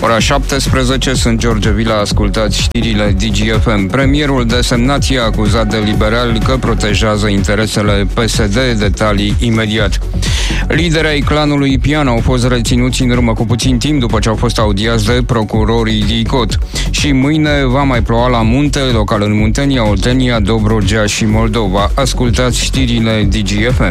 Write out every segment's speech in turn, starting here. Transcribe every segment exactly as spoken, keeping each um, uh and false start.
Ora șaptesprezece, sunt George Vila, ascultați știrile D G F M. Premierul desemnat e acuzat de liberali că protejează interesele P S D, detalii imediat. Liderii ai clanului Pian au fost reținuți în urmă cu puțin timp după ce au fost audiați de procurorii D I C O T. Și mâine va mai ploua la munte, local în Muntenia, Oltenia, Dobrogea și Moldova. Ascultați știrile D G F M.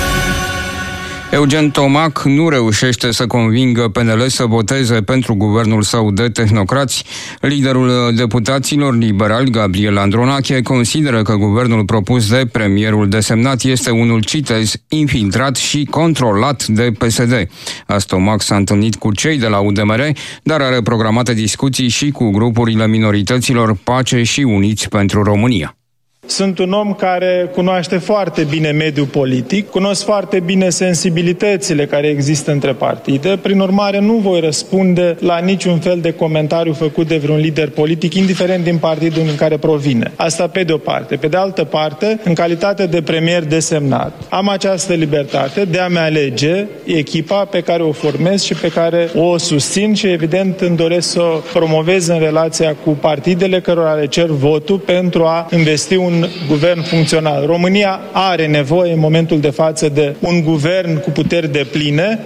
Eugen Tomac nu reușește să convingă P N L să voteze pentru guvernul său de tehnocrați. Liderul deputaților liberali, Gabriel Andronache, consideră că guvernul propus de premierul desemnat este unul, citez, infiltrat și controlat de P S D. Azi Tomac s-a întâlnit cu cei de la U D M R, dar are programate discuții și cu grupurile minorităților Pace și Uniți pentru România. Sunt un om care cunoaște foarte bine mediul politic, cunosc foarte bine sensibilitățile care există între partide, prin urmare nu voi răspunde la niciun fel de comentariu făcut de vreun lider politic, indiferent din partidul în care provine. Asta pe de o parte. Pe de altă parte, în calitate de premier desemnat, am această libertate de a-mi alege echipa pe care o formez și pe care o susțin și evident îmi doresc să o promovez în relația cu partidele cărora le cer votul pentru a investi un un guvern funcțional. România are nevoie în momentul de față de un guvern cu puteri depline.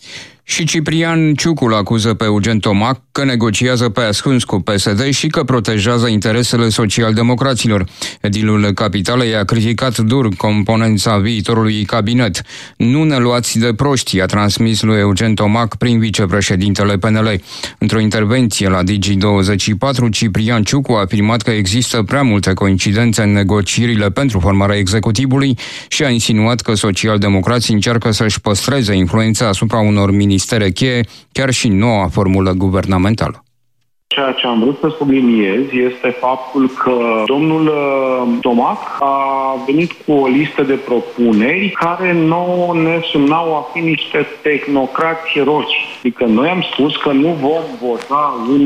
Și Ciprian Ciucu îl acuză pe Eugen Tomac că negociază pe ascuns cu P S D și că protejează interesele social-democraților. Edilul Capitalei a criticat dur componența viitorului cabinet. Nu ne luați de proști, a transmis lui Eugen Tomac prin vicepreședintele P N L. Într-o intervenție la Digi douăzeci și patru, Ciprian Ciucu a afirmat că există prea multe coincidențe în negocierile pentru formarea executivului și a insinuat că social-democrații încearcă să-și păstreze influența asupra unor ministere cheie, chiar și noua formulă guvernamentală. Ceea ce am vrut să subliniez este faptul că domnul Tomac a venit cu o listă de propuneri care nouă ne sunau a fi niște tehnocrați roși. Adică noi am spus că nu vom vota un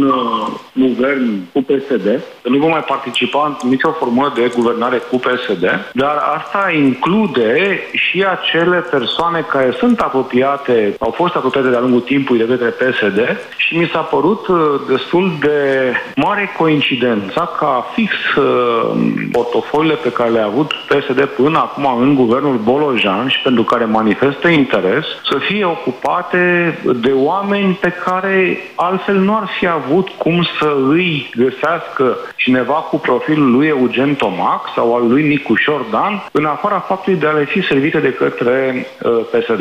guvern cu P S D, că nu vom mai participa în nicio formă de guvernare cu P S D, dar asta include și acele persoane care sunt apropiate, au fost apropiate de-a lungul timpului de către P S D și mi s-a părut destul de mare coincidența ca fix uh, portofoliile pe care le-a avut P S D până acum în guvernul Bolojan și pentru care manifestă interes, să fie ocupate de oameni pe care altfel nu ar fi avut cum să îi găsească cineva cu profilul lui Eugen Tomac sau al lui Nicușor Dan, în afara faptului de a le fi servite de către uh, P S D.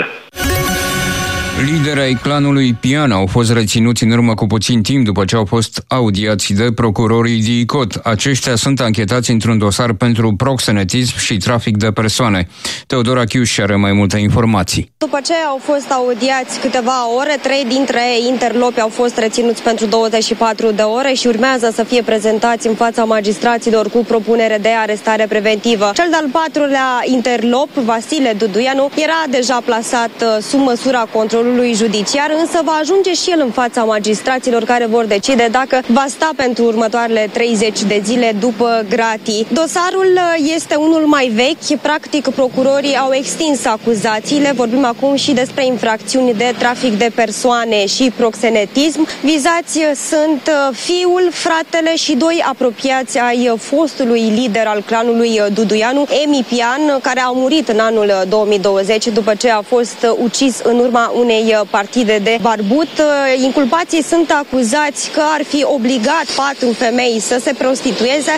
Liderii ai clanului Pian au fost reținuți în urmă cu puțin timp după ce au fost audiați de procurorii D I C O T. Aceștia sunt anchetați într-un dosar pentru proxenetism și trafic de persoane. Teodora Chiuș are mai multe informații. După ce au fost audiați câteva ore, trei dintre interlopi au fost reținuți pentru douăzeci și patru de ore și urmează să fie prezentați în fața magistraților cu propunere de arestare preventivă. Cel de-al patrulea interlop, Vasile Duduianu, era deja plasat sub măsura controlului judiciar, însă va ajunge și el în fața magistraților care vor decide dacă va sta pentru următoarele treizeci de zile după gratii. Dosarul este unul mai vechi, practic procurorii au extins acuzațiile, vorbim acum și despre infracțiuni de trafic de persoane și proxenetism. Vizați sunt fiul, fratele și doi apropiați ai fostului lider al clanului Duduianu, Emi Pian, care a murit în anul două mii douăzeci după ce a fost ucis în urma unei partide de barbut. Inculpații sunt acuzați că ar fi obligat patru femei să se prostitueze.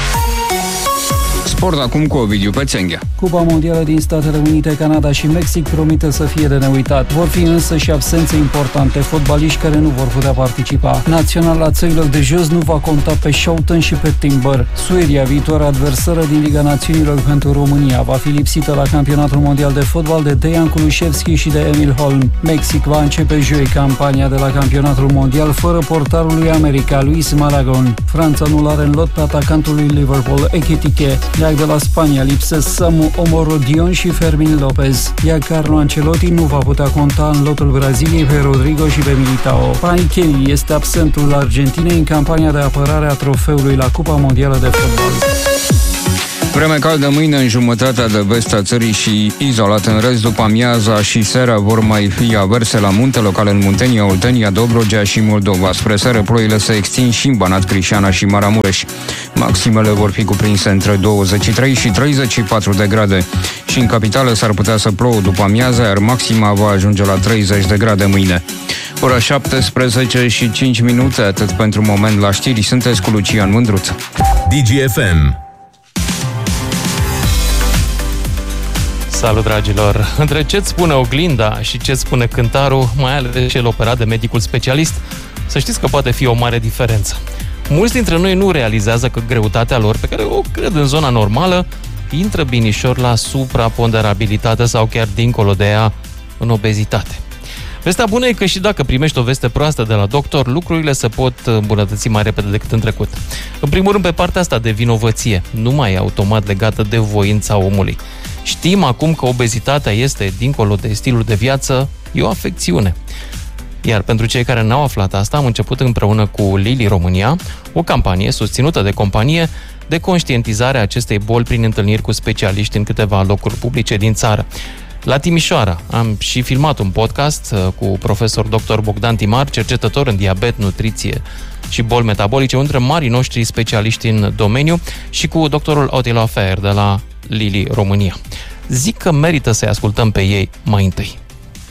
Sport acum cu Ovidiu Pețenghea. Cupa Mondială din Statele Unite, Canada și Mexic promite să fie de neuitat. Vor fi însă și absențe importante, fotbaliști care nu vor putea participa. Naționala țărilor de jos nu va conta pe Schouten și pe Timber. Suedia, viitoarea adversară din Liga Națiunilor pentru România, va fi lipsită la Campionatul Mondial de Fotbal de Dejan Kulusevski și de Emil Holm. Mexic va începe joi campania de la Campionatul Mondial fără portarul lui America, Luis Malagon. Franța nu are în lot pe atacantul lui Liverpool, Ekitike. Iar de la Spania lipsesc Samu Omorodion și Fermin Lopez, iar Carlo Ancelotti nu va putea conta în lotul Braziliei pe Rodrigo și pe Militao. Pani Kelly este absentul Argentinei în campania de apărare a trofeului la Cupa Mondială de Fotbal. Vreme caldă mâine în jumătatea de vest a țării și izolat în rest. După amiaza și seara vor mai fi averse la munte, local în Muntenia, Oltenia, Dobrogea și Moldova. Spre seară ploile se extind și în Banat, Crișana și Maramureș. Maximele vor fi cuprinse între douăzeci și trei și treizeci și patru de grade. Și în capitală s-ar putea să plouă după amiaza, iar maxima va ajunge la treizeci de grade mâine. Ora șaptesprezece și cinci minute, atât pentru moment la știri. Sunteți cu Lucian Mândruț. D G F M. Salut, dragilor! Între ce-ți spune oglinda și ce-ți spune cântarul, mai ales cel operat de medicul specialist, să știți că poate fi o mare diferență. Mulți dintre noi nu realizează că greutatea lor, pe care o cred în zona normală, intră binișor la supraponderabilitate sau chiar dincolo de ea în obezitate. Vestea bună e că și dacă primești o veste proastă de la doctor, lucrurile se pot îmbunătăți mai repede decât în trecut. În primul rând, pe partea asta de vinovăție, nu mai e automat legată de voința omului. Știm acum că obezitatea este, dincolo de stilul de viață, e o afecțiune. Iar pentru cei care n-au aflat asta, am început împreună cu Lili România o campanie susținută de companie de conștientizare a acestei boli prin întâlniri cu specialiști în câteva locuri publice din țară. La Timișoara am și filmat un podcast cu profesor doctor Bogdan Timar, cercetător în diabet, nutriție și boli metabolice, unul dintre marii noștri specialiști în domeniu, și cu doctorul Otilo Afer de la Lili România. Zic că merită să-i ascultăm pe ei mai întâi.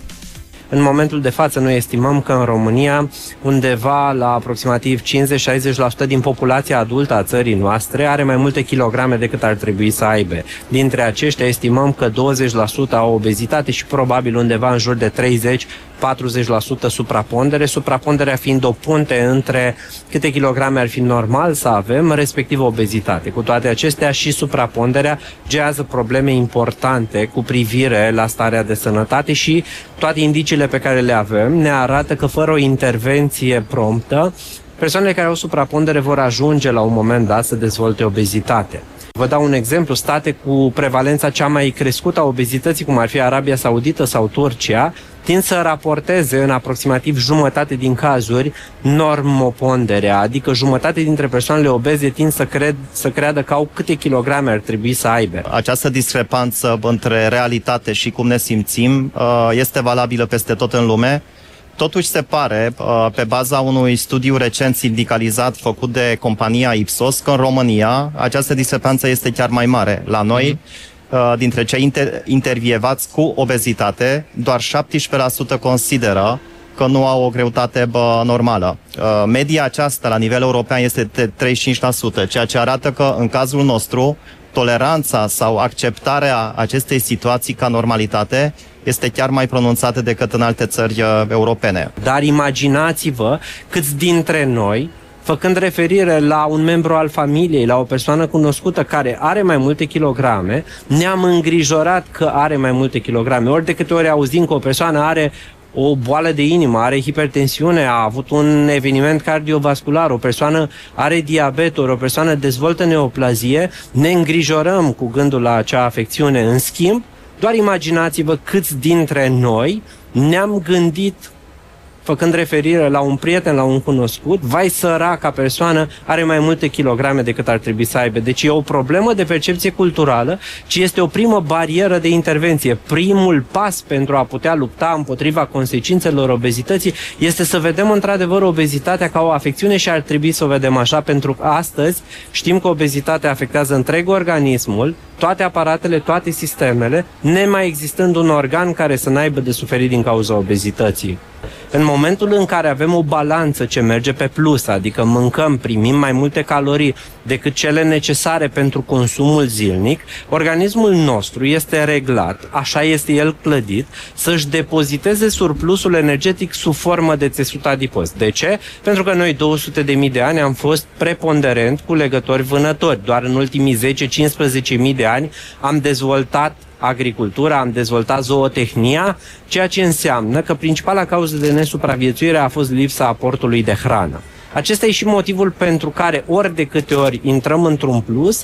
În momentul de față noi estimăm că în România undeva la aproximativ cincizeci-șaizeci la sută din populația adultă a țării noastre are mai multe kilograme decât ar trebui să aibă. Dintre aceștia estimăm că douăzeci la sută au obezitate și probabil undeva în jur de treizeci patruzeci la sută suprapondere, supraponderea fiind o punte între câte kilograme ar fi normal să avem, respectiv obezitate. Cu toate acestea și supraponderea generează probleme importante cu privire la starea de sănătate și toate indiciile pe care le avem ne arată că fără o intervenție promptă, persoanele care au suprapondere vor ajunge la un moment dat să dezvolte obezitate. Vă dau un exemplu, state cu prevalența cea mai crescută a obezității, cum ar fi Arabia Saudită sau Turcia, tind să raporteze în aproximativ jumătate din cazuri normoponderea, adică jumătate dintre persoanele obeze tind să, cred, să creadă că au câte kilograme ar trebui să aibă. Această discrepanță între realitate și cum ne simțim este valabilă peste tot în lume. Totuși se pare, pe baza unui studiu recent sindicalizat făcut de compania Ipsos, că în România această discrepanță este chiar mai mare. La noi, dintre cei inter- intervievați cu obezitate, doar șaptesprezece la sută consideră că nu au o greutate bă, normală. Media aceasta la nivel european este de treizeci și cinci la sută, ceea ce arată că în cazul nostru toleranța sau acceptarea acestei situații ca normalitate este chiar mai pronunțată decât în alte țări uh, europene. Dar imaginați-vă câți dintre noi, făcând referire la un membru al familiei, la o persoană cunoscută care are mai multe kilograme, ne-am îngrijorat că are mai multe kilograme. Ori de câte ori auzim că o persoană are o boală de inimă, are hipertensiune, a avut un eveniment cardiovascular, o persoană are diabet, ori o persoană dezvoltă neoplazie, ne îngrijorăm cu gândul la acea afecțiune. În schimb, doar imaginați-vă câți dintre noi ne-am gândit, făcând referire la un prieten, la un cunoscut, vai săraca persoană are mai multe kilograme decât ar trebui să aibă. Deci e o problemă de percepție culturală, ci este o primă barieră de intervenție. Primul pas pentru a putea lupta împotriva consecințelor obezității este să vedem într-adevăr obezitatea ca o afecțiune și ar trebui să o vedem așa, pentru că astăzi știm că obezitatea afectează întreg organismul, toate aparatele, toate sistemele, nemai existând un organ care să n-aibă de suferit din cauza obezității. În momentul în care avem o balanță ce merge pe plus, adică mâncăm, primim mai multe calorii decât cele necesare pentru consumul zilnic, organismul nostru este reglat, așa este el clădit, să-și depoziteze surplusul energetic sub formă de țesut adipos. De ce? Pentru că noi două sute de mii de ani am fost preponderent cu legători vânători. Doar în ultimii zece-cincisprezece mii de ani am dezvoltat agricultura, am dezvoltat zootehnia, ceea ce înseamnă că principala cauză de nesupraviețuire a fost lipsa aportului de hrană. Acesta e și motivul pentru care ori de câte ori intrăm într-un plus,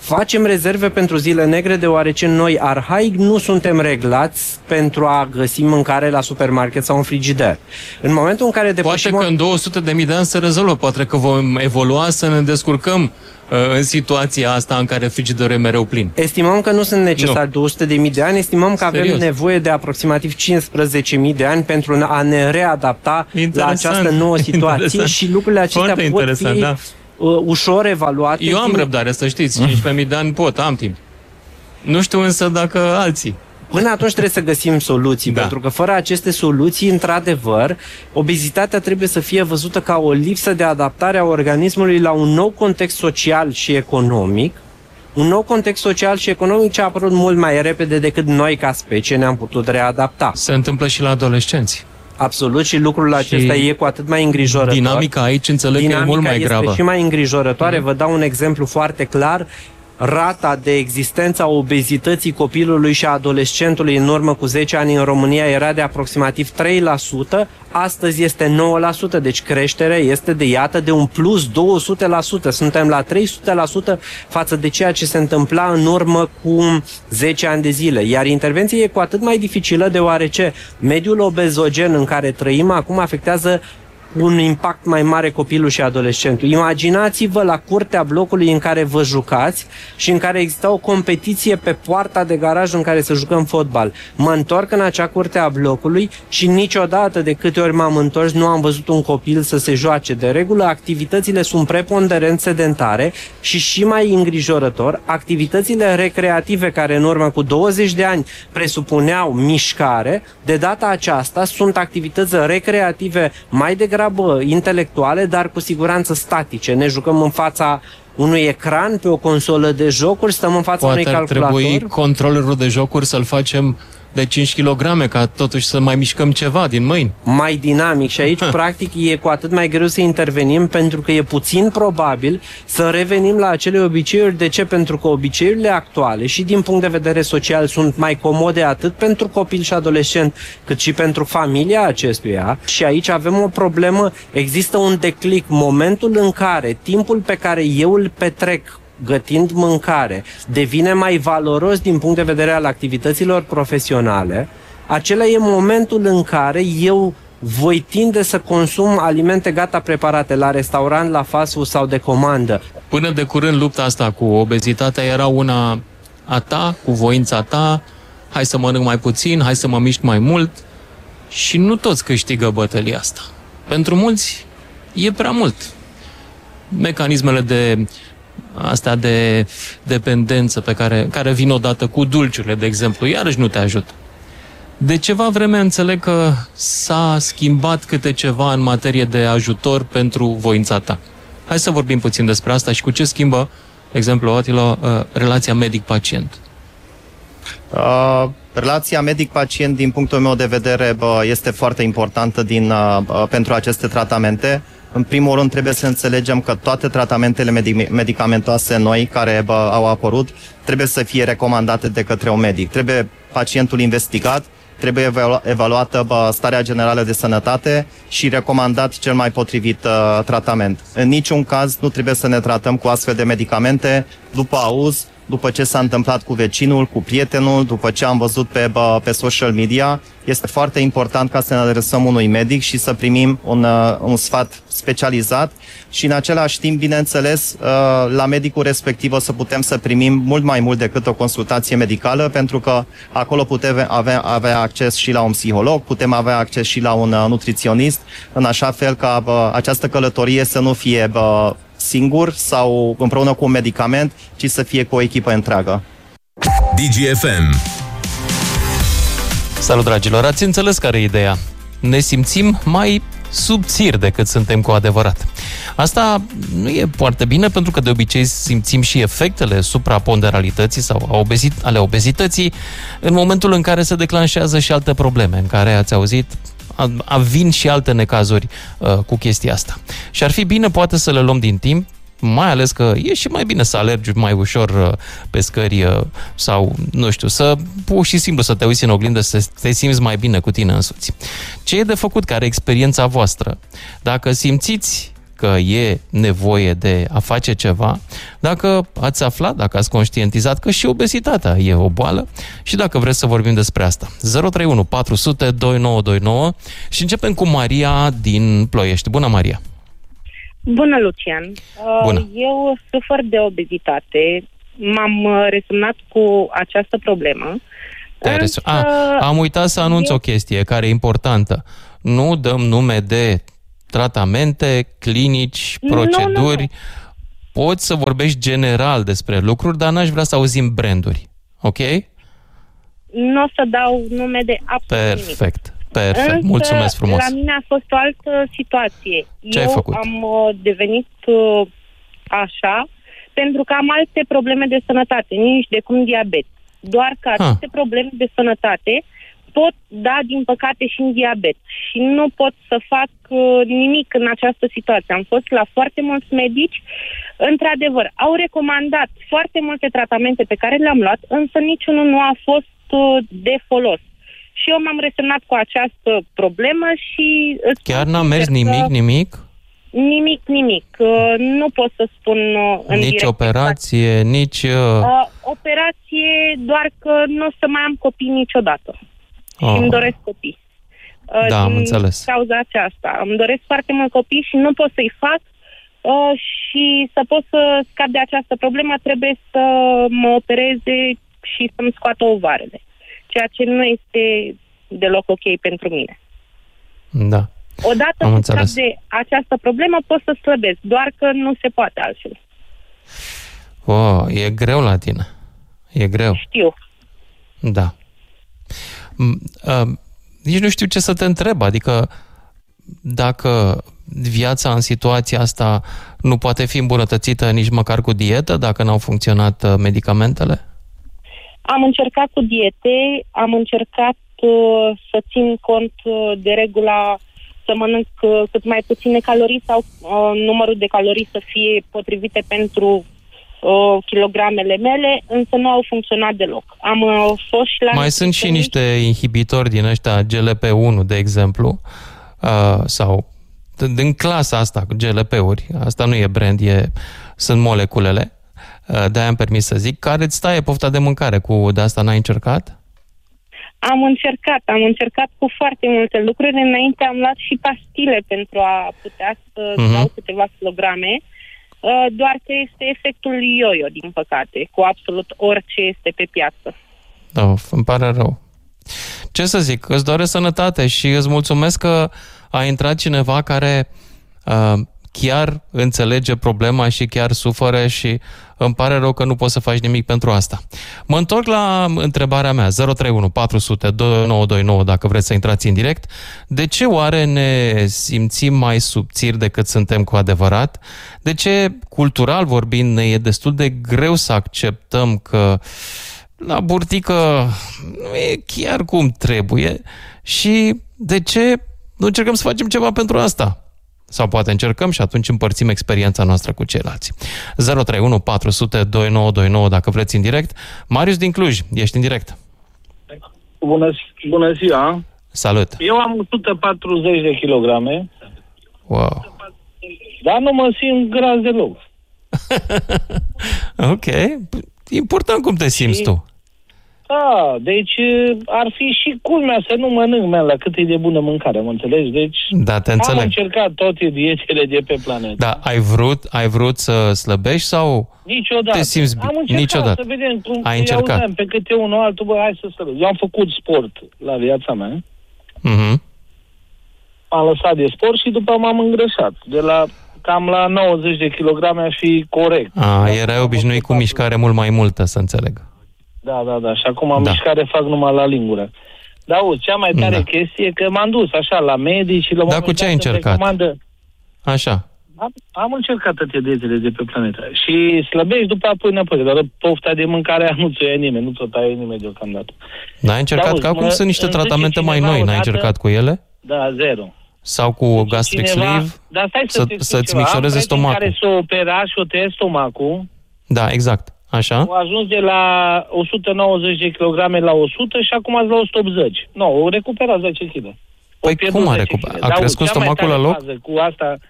Facem rezerve pentru zile negre deoarece noi, arhaic, nu suntem reglați pentru a găsi mâncare la supermarket sau în frigider. În momentul în care depășim... Poate că în două sute de mii de ani se rezolvă, poate că vom evolua să ne descurcăm uh, în situația asta în care frigiderul e mereu plin. Estimăm că nu sunt necesari două sute de mii de ani, estimăm că Serios? avem nevoie de aproximativ cincisprezece mii de ani pentru a ne readapta Interesant. la această nouă situație. Interesant. Și lucrurile acestea Foarte pot fi da. ușor evaluate. Eu am răbdare, să știți, cincisprezece mii de ani pot, am timp. Nu știu însă dacă alții. Până atunci trebuie să găsim soluții, da. Pentru că fără aceste soluții, într-adevăr, obezitatea trebuie să fie văzută ca o lipsă de adaptare a organismului la un nou context social și economic, un nou context social și economic ce a apărut mult mai repede decât noi ca specie ne-am putut readapta. Se întâmplă și la adolescenți. Absolut, și lucrul și acesta e cu atât mai îngrijorător. Dinamica aici înțeleg Dinamica că e mult mai gravă. Este și mai îngrijorătoare. Mm. Vă dau un exemplu foarte clar. Rata de existență a obezității copilului și a adolescentului în urmă cu zece ani în România era de aproximativ trei la sută, astăzi este nouă la sută, deci creșterea este de, iată, de un plus două sute la sută. Suntem la trei sute la sută față de ceea ce se întâmpla în urmă cu zece ani de zile. Iar intervenția e cu atât mai dificilă deoarece mediul obezogen în care trăim acum afectează un impact mai mare copilul și adolescentul. Imaginați-vă la curtea blocului în care vă jucați și în care exista o competiție pe poarta de garaj în care să jucăm fotbal. Mă întorc în acea curte a blocului și niciodată, de câte ori m-am întors, nu am văzut un copil să se joace. De regulă, activitățile sunt preponderent sedentare și, și mai îngrijorător, activitățile recreative care în urmă cu douăzeci de ani presupuneau mișcare, de data aceasta sunt activități recreative mai degrabă intelectuale, dar cu siguranță statice. Ne jucăm în fața unui ecran pe o consolă de jocuri, stăm în fața Poate unui calculator. Poate ar trebui controlerul de jocuri să-l facem de cinci kilograme, ca totuși să mai mișcăm ceva din mâini. Mai dinamic și aici, practic, e cu atât mai greu să intervenim pentru că e puțin probabil să revenim la acele obiceiuri. De ce? Pentru că obiceiurile actuale și din punct de vedere social sunt mai comode atât pentru copil și adolescent cât și pentru familia acestuia. Și aici avem o problemă, există un declic, momentul în care timpul pe care eu îl petrec gătind mâncare devine mai valoros din punct de vedere al activităților profesionale, acela e momentul în care eu voi tinde să consum alimente gata preparate la restaurant, la fast food sau de comandă. Până de curând lupta asta cu obezitatea era una a ta, cu voința ta, hai să mănânc mai puțin, hai să mă mișc mai mult, și nu toți câștigă bătălia asta. Pentru mulți e prea mult. Mecanismele de astea de dependență pe care, care vin odată cu dulciurile, de exemplu, iarăși nu te ajută. De ceva vreme înțeleg că s-a schimbat câte ceva în materie de ajutor pentru voința ta. Hai să vorbim puțin despre asta și cu ce schimbă, de exemplu, Atila, relația medic-pacient. Uh, relația medic-pacient, din punctul meu de vedere, bă, este foarte importantă din, uh, pentru aceste tratamente. În primul rând, trebuie să înțelegem că toate tratamentele medic- medicamentoase noi care bă, au apărut trebuie să fie recomandate de către un medic. Trebuie pacientul investigat, trebuie evalu- evaluată bă, starea generală de sănătate și recomandat cel mai potrivit uh, tratament. În niciun caz nu trebuie să ne tratăm cu astfel de medicamente după auz, după ce s-a întâmplat cu vecinul, cu prietenul, după ce am văzut pe, bă, pe social media. Este foarte important ca să ne adresăm unui medic și să primim un, uh, un sfat specializat și în același timp, bineînțeles, uh, la medicul respectiv o să putem să primim mult mai mult decât o consultație medicală, pentru că acolo putem avea, avea acces și la un psiholog, putem avea acces și la un uh, nutriționist, în așa fel ca bă, această călătorie să nu fie bă, singur sau împreună cu un medicament, ci să fie cu o echipă întreagă. D G F M. Salut, dragilor! Ați înțeles care e ideea? Ne simțim mai subțiri decât suntem cu adevărat. Asta nu e foarte bine, pentru că de obicei simțim și efectele supraponderalității sau a obezit- ale obezității în momentul în care se declanșează și alte probleme, în care ați auzit a vin și alte necazuri uh, cu chestia asta. Și ar fi bine poate să le luăm din timp, mai ales că e și mai bine să alergi mai ușor uh, pe scări uh, sau, nu știu, să pur și simplu să te uiți în oglindă, să te simți mai bine cu tine însuți. Ce e de făcut? Care e experiența voastră? Dacă simțiți că e nevoie de a face ceva, dacă ați aflat, dacă ați conștientizat că și obezitatea e o boală și dacă vreți să vorbim despre asta. zero trei unu patru zero zero doi nouă doi nouă și începem cu Maria din Ploiești. Bună, Maria! Bună, Lucian! Bună. Eu sufăr de obezitate, m-am resemnat cu această problemă. Însă... A, am uitat să anunț o chestie care e importantă. Nu dăm nume de tratamente, clinici, proceduri. Nu, nu, nu. Poți să vorbești general despre lucruri, dar n-aș vrea să auzim branduri. Ok? Nu o să dau nume de absolut nimic. Perfect. Perfect. Însă, mulțumesc frumos. La mine a fost o altă situație. Ce Eu ai făcut? am devenit așa pentru că am alte probleme de sănătate, nici de cum diabet. Doar că aceste ha. probleme de sănătate pot da, din păcate, și în diabet. Și nu pot să fac uh, nimic în această situație. Am fost la foarte mulți medici. Într-adevăr, au recomandat foarte multe tratamente pe care le-am luat, însă niciunul nu a fost uh, de folos. Și eu m-am resemnat cu această problemă și... Chiar n-a mers nimic, nimic? Nimic, nimic. Uh, nu pot să spun uh, în nici direct. operație, nici... Uh... Uh, operație, doar că nu o să mai am copii niciodată. Oh. Și îmi doresc copii. Uh, da, am din înțeles. cauza aceasta. Îmi doresc foarte mult copii și nu pot să-i fac. Uh, și să pot să scap de această problemă, trebuie să mă opereze și să-mi scoată ovarele. Ceea ce nu este deloc ok pentru mine. Da. Odată am să înțeles. scap de această problemă, pot să slăbesc, doar că nu se poate altfel. Oh, e greu la tine. E greu. Știu. Da. Uh, nici nu știu ce să te întreb, adică dacă viața în situația asta nu poate fi îmbunătățită nici măcar cu dietă, dacă n-au funcționat medicamentele? Am încercat cu diete, am încercat uh, să țin cont uh, de regula să mănânc uh, cât mai puține calorii sau uh, numărul de calorii să fie potrivite pentru uh, kilogramele mele, însă nu au funcționat deloc. Am uh, fost și la... Mai sunt și niște inhibitori din ăștia G L P unu, de exemplu, uh, sau din clasa asta, G L P-uri, asta nu e brand, e, sunt moleculele, de-aia am permis să zic, care îți taie pofta de mâncare. Cu de asta n-ai încercat? Am încercat, am încercat cu foarte multe lucruri. Înainte am luat și pastile pentru a putea să uh-huh. dau câteva kilograme, doar că este efectul yo-yo, din păcate, cu absolut orice este pe piață. Oh, îmi pare rău. Ce să zic, îți doresc sănătate și îți mulțumesc că a intrat cineva care uh, chiar înțelege problema și chiar suferă și îmi pare rău că nu poți să faci nimic pentru asta. Mă întorc la întrebarea mea, zero trei unu patru zero zero doi nouă doi nouă, dacă vreți să intrați în direct. De ce oare ne simțim mai subțiri decât suntem cu adevărat? De ce, cultural vorbind, ne e destul de greu să acceptăm că la burtică nu e chiar cum trebuie? Și de ce nu încercăm să facem ceva pentru asta? Sau poate încercăm și atunci împărțim experiența noastră cu ceilalți. zero trei unu patru zero zero doi nouă doi nouă, dacă vreți în direct. Marius din Cluj, ești în direct. Bună, bună ziua! Salut! Eu am o sută patruzeci de kilograme. Wow! Dar nu mă simt gras deloc. Ok. Important cum te simți și... tu. Da, deci ar fi și culmea să nu mănânc, man, la cât e de bună mâncare, mă înțelegi? Deci da, te înțeleg. Am încercat toate dietele de pe planetă. Da, ai vrut, ai vrut să slăbești sau niciodată. Te simți bine? Am încercat Niciodată. să vedem cum ai încercat. Auzeam, pe câte unul altul, bă, hai să slăbesc. Eu am făcut sport la viața mea. Mhm. Am lăsat de sport și după m-am îngrășat. De la cam la nouăzeci de kilograme ar fi corect. A, erai obișnuit cu mișcare mult mai multă, să înțeleg. Da, da, da. Și acum am da. mișcare fac numai la lingură. Dar auzi, cea mai tare da. chestie e că m-am dus așa la medici și la Da, cu ce ai încercat? Recomandă... Așa. Am, am încercat toate dietele de pe planetă. Și slăbești după apoi înapoi. Dar pofta de mâncare nu ți-o ia nimeni, nu ți-o taie nimeni deocamdată. N-ai încercat? Auzi, că acum sunt niște tratamente mai noi. N-ai încercat cu ele? Da, zero. Sau cu gastric sleeve? Da, stai să, să să-ți micșoreze stomacul. Care s-o opera și o tăie stomacul. Da, exact. Așa? Au ajuns de la o sută nouăzeci de kilograme la o sută și acum ați la o sută optzeci. Nu, no, o recupera zece kilograme. Păi cum a recuperat? A crescut stomacul la loc? Cu asta,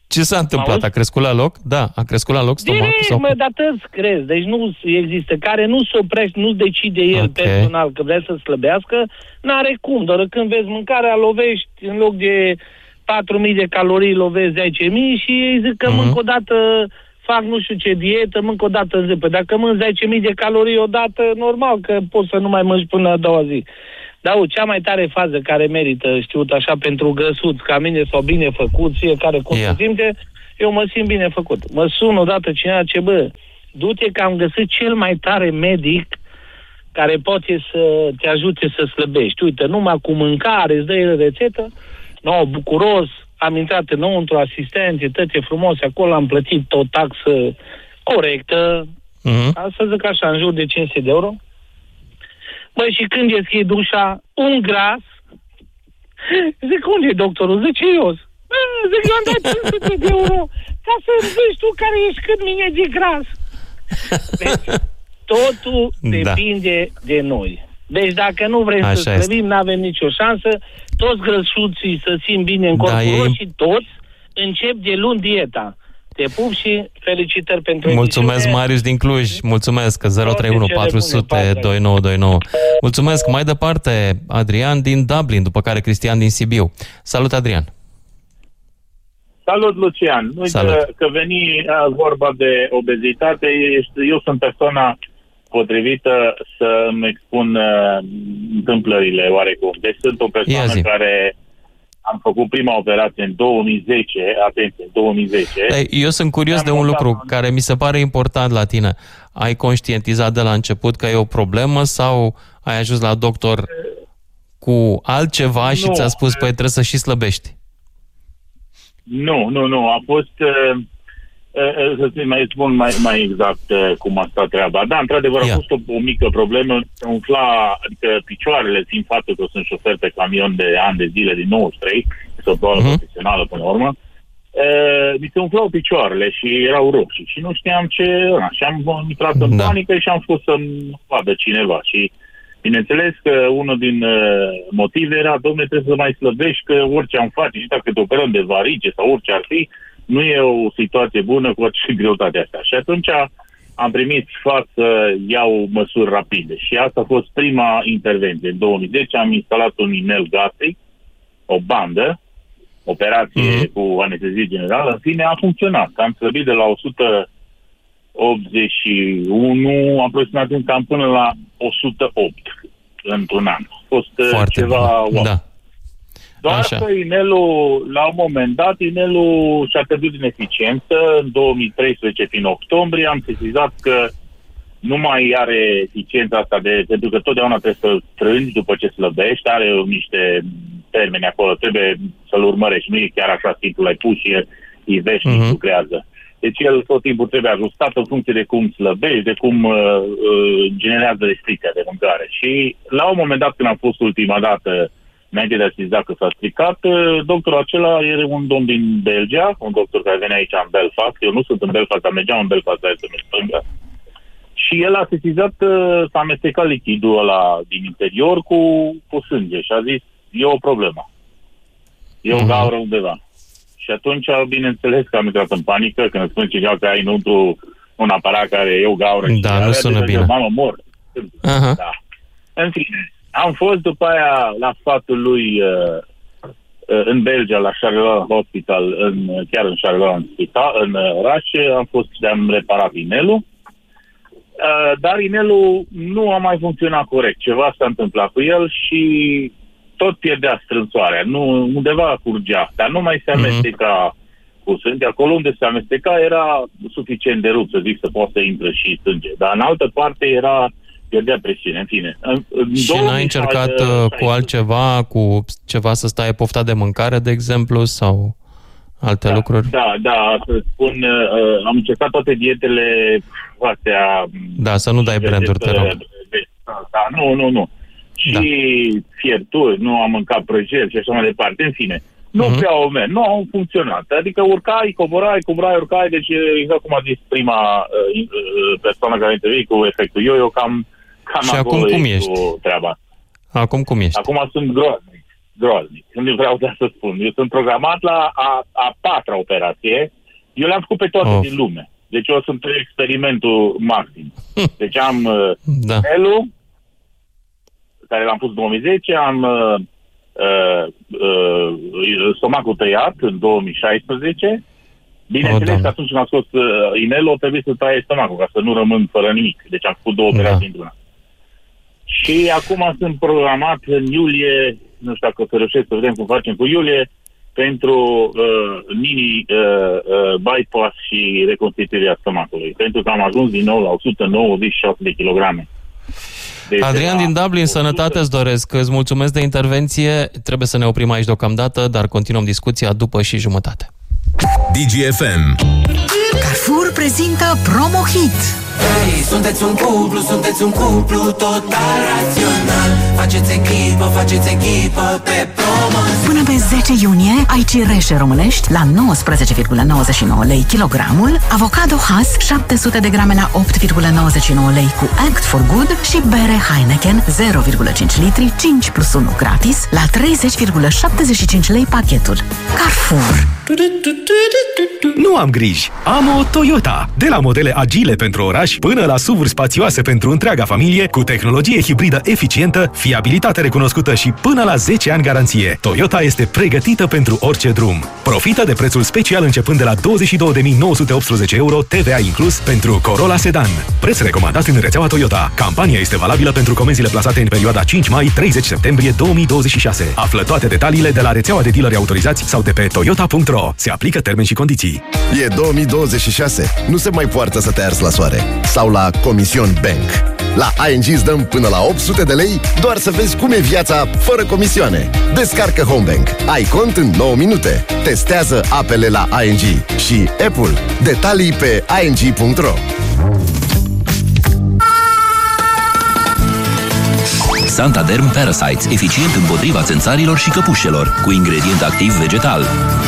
Ce s-a întâmplat? A crescut la loc? Da, a crescut la loc stomacul? Direct, sau... mă, dar tăți crezi. Deci nu există. Care nu se oprește, nu decide el okay. personal că vrea să slăbească, n-are cum. Doar când vezi mâncarea, lovești în loc de patru mii de calorii, lovezi zece mii și ei zic că mm-hmm. mânc o dată, fac nu știu ce dietă, mânc o dată în zi. Păi dacă mânci zece mii de calorii odată, normal că poți să nu mai mănânci până a doua zi. Dar cea mai tare fază care merită, știut așa, pentru grăsuți ca mine sau bine făcut, fiecare cum yeah. se simte, eu mă simt bine făcut. Mă sun odată cineva ce, bă, du-te că am găsit cel mai tare medic care poate să te ajute să slăbești. Uite, numai cu mâncare, îți dă el rețetă, no, bucuros, am intrat înăuntru, asistenție, toate frumoase, acolo am plătit o taxă corectă, mm-hmm. să zic așa, în jur de cinci sute de euro. Băi, și când deschid ușa, un gras, zic, unde e doctorul? Zice, eu. Zic, eu am dat cinci sute de euro ca să zici tu care ești cât mine de gras. Deci, totul da. depinde de noi. Deci dacă nu vrem Așa să slăbim, n-avem nicio șansă, toți grăsuții să țin bine în corpul da, lor e... și toți încep de luni dieta. Te pup și felicitări pentru Mulțumesc, emisiune. Marius din Cluj. Mulțumesc. zero trei unu patru sute douăzeci și nouă douăzeci și nouă. Mulțumesc. Mai departe, Adrian din Dublin, după care Cristian din Sibiu. Salut, Adrian. Salut, Lucian. Uite, Salut. Că veni vorba de obezitate, eu sunt persoana potrivită să îmi expun uh, întâmplările oarecum. Deci sunt o persoană care am făcut prima operație în două mii zece, atenție, în două mii zece. Eu sunt curios de un lucru care mi se pare important la tine. Ai conștientizat de la început că e o problemă sau ai ajuns la doctor cu altceva și nu. ți-a spus, păi trebuie să și slăbești? Nu, nu, nu. A fost, uh, uh, să mai spun mai, mai exact uh, cum a stat treaba. Da, într-adevăr, yeah. a fost o, o mică problemă. Se umfla, adică picioarele, țin faptul că sunt șofer pe camion de ani de zile din nouăzeci și trei, este o doamnă uh-huh. profesională până la urmă. Uh, mi se umflau picioarele și erau roșii și nu știam ce... Na, și am intrat în da. panică și am spus să-mi vadă cineva. Și bineînțeles că unul din uh, motive era, dom'le, trebuie să mai slăbești, că orice am face și dacă te operăm de varice sau orice ar fi, nu e o situație bună cu orice greutate asta. Și atunci am primit sfat să iau măsuri rapide. Și asta a fost prima intervenție. În două mii zece am instalat un inel gastric, o bandă, operație mm-hmm. cu anestezie generală. În fine, a funcționat. Am slăbit de la o sută optzeci și unu aproximativ cam până la o sută opt într-un an. A fost Foarte ceva... Wow. Da. Doar Așa. că inelul, la un moment dat, inelul și-a pierdut din eficiență. În două mii treisprezece, prin octombrie, am sesizat că nu mai are eficiența asta de... Pentru că totdeauna trebuie să strângi după ce slăbești. Are niște termeni acolo, trebuie să-l urmărești. Nu e chiar așa simplu, l-ai pus și îi vezi și uh-huh. lucrează. Deci el tot timpul trebuie ajustat în funcție de cum slăbești, de cum uh, uh, generează restricția de mâncare. Și la un moment dat, când am fost ultima dată, înainte de a știți dacă s-a stricat, uh, doctorul acela era un domn din Belgia, un doctor care venea aici în Belfast. Eu nu sunt în Belfast, dar mergeam în Belfast, dar este în stânga. Și el a sesizat că s-a amestecat lichidul ăla din interior cu, cu sânge și a zis, e o problemă. E o gaură undeva. Și atunci, bineînțeles că am intrat în panică când îți spune cineva că ai înăuntru un aparat care e o gaură. Da, nu sună bine. Zice, mamă, mor. Uh-huh. Da. În fine, am fost după aia la sfatul lui uh, uh, în Belgia, la Charleroi Hospital, în, chiar în Charleroi în, spital, în uh, oraș, am fost și am reparat inelul. Uh, dar inelul nu a mai funcționat corect. Ceva s-a întâmplat cu el și tot pierdea strânsoarea. Nu, undeva curgea, dar nu mai se amesteca mm-hmm. cu sânge. Acolo unde se amesteca era suficient de rupt, să zic, să poată să intre și sânge. Dar în altă parte era, pierdea presiune, în fine. În, în și n-ai încercat uh, cu altceva, cu ceva să stai pofta de mâncare, de exemplu, sau alte da, lucruri? Da, da, să spun, uh, am încercat toate dietele astea. Da, să nu dai branduri, te rog. Da, nu, nu, nu. Și da. fierturi, nu am mâncat prăjeli și așa mai departe. În fine, nu uh-huh. prea o merg, nu au funcționat. Adică urcai, coborai, coborai, urcai, deci exact cum a zis prima uh, persoană care a intervenit cu efectul yo-yo, cam, cam și acum cum ești? Cu treaba. Acum cum ești? Acum sunt groaznic. groaznic. Nu vreau să spun. Eu sunt programat la a, a patra operație. Eu le-am făcut pe toate oh. din lume. Deci eu sunt experimentul maxim. Deci am uh, da. Elu, care l-am pus în două mii zece, am uh, uh, uh, stomacul tăiat în două mii șaisprezece. Bineînțeles oh, că atunci când am scos uh, inelul, trebuie să taie stomacul, ca să nu rămân fără nimic. Deci am făcut două operații da. într-una. Și acum sunt programat în iulie, nu știu dacă o să reușesc să vedem cum facem cu iulie, pentru uh, mini uh, uh, bypass și reconstituirea stomacului. Pentru că am ajuns din nou la o sută nouăzeci și șase de kilograme. Deci Adrian din Dublin, sănătate îți doresc. Îți mulțumesc de intervenție. Trebuie să ne oprim aici deocamdată, dar continuăm discuția după și jumătate. D G F M Carrefour prezintă Promo Hit. Hey, sunteți un cuplu, sunteți un cuplu total rațional. Faceți echipă, faceți echipă pe Promo. Până pe zece iunie ai cireșe românești la nouăsprezece virgulă nouăzeci și nouă lei kilogramul, avocado Hass șapte sute de grame la opt virgulă nouăzeci și nouă lei cu Act for Good și bere Heineken zero virgulă cinci litri cinci plus unu gratis la treizeci virgulă șaptezeci și cinci lei pachetul. Carrefour. Nu am griji, am o Toyota. De la modele agile pentru oraș până la S U V-uri spațioase pentru întreaga familie, cu tehnologie hibridă eficientă, fiabilitate recunoscută și până la zece ani garanție. Toyota este pregătită pentru orice drum. Profită de prețul special începând de la douăzeci și două de mii nouă sute optsprezece euro, T V A inclus, pentru Corolla Sedan. Preț recomandat în rețeaua Toyota. Campania este valabilă pentru comenzile plasate în perioada cinci mai - treizeci septembrie două mii douăzeci și șase. Află toate detaliile de la rețeaua de dealeri autorizați sau de pe toyota punct ro. Se aplică termeni și condiții. E două mii douăzeci și șase. Nu se mai poartă să te arzi la soare. Sau la Comision Bank. La I N G îți dăm până la opt sute de lei doar să vezi cum e viața fără comisioane. Descarcă Homebank. Ai cont în nouă minute. Testează apele la I N G și Apple. Detalii pe i n g punct ro. Santaderm Parasites, eficient împotriva țânțarilor și căpușelor, cu ingredient activ vegetal.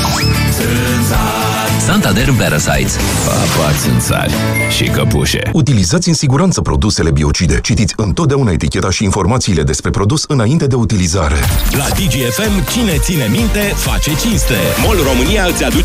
Santaderm Parasites. Papa, țânțari și căpușe. Utilizați în siguranță produsele biocide. Citiți întotdeauna eticheta și informațiile despre produs înainte de utilizare. La D G F M, cine ține minte, face cinste. MOL România îți aduce